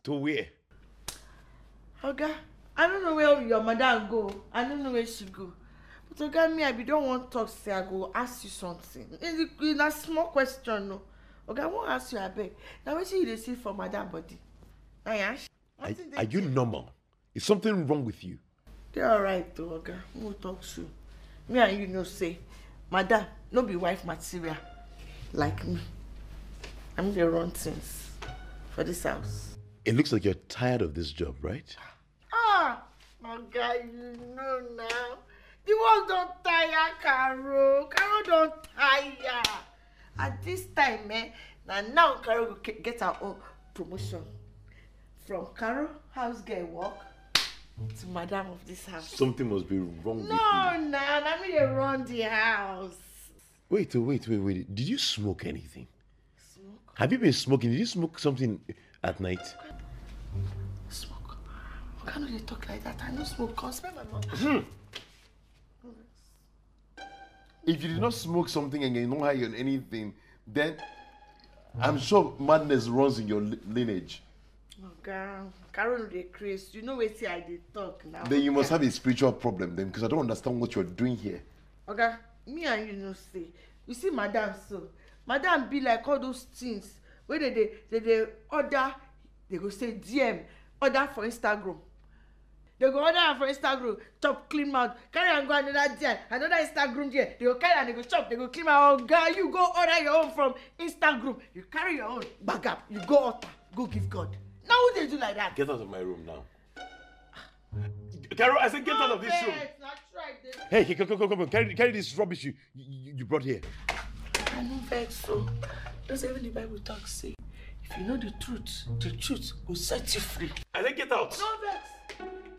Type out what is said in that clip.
To where? Oga, I don't know where your madam go. I don't know where she go. But Oga, me, I don't want to talk, say I go ask you something. It's a small question, no. Oga, I won't ask you, I beg. Now, what you see for madam body? Are you normal? Is something wrong with you? They're alright, though, Oga. We'll talk soon. Me and you know, say, madam, no be wife material. Like me. I'm the wrong things for this house. It looks like you're tired of this job, right? My guy, you know now. The work don't tire, Caro. Caro don't tire. At this time, now Caro will get her own promotion. From Caro, house girl work, to madam of this house. Something must be wrong with you. No, I mean they run the house. Wait. Did you smoke anything? Smoke? Have you been smoking? Did you smoke something at night? Smoke? Why can't they talk like that? I don't smoke. Can't smell my mouth. If you did not smoke something and you're not high on anything, then I'm sure madness runs in your lineage. Oh, girl. Carol, they crazy. You know where I did talk now. Then you must have a spiritual problem then, because I don't understand what you're doing here. Okay, me and you know say. You see madam so. Madam be like all those things where they order, they go say DM, order for Instagram. They go order for Instagram, chop clean mouth, carry and go another DM, another Instagram there. They go carry and they go chop, they go clean mouth. Oh girl, you go order your own from Instagram. You carry your own, bag up, you go altar, go give God. Now who they do like that? Get out of my room now. Carol, I said get out of this room. Hey, come on, carry this rubbish you brought here. I know vex so. Does even the Bible talk say, if you know the truth will set you free. I said get out. No vex.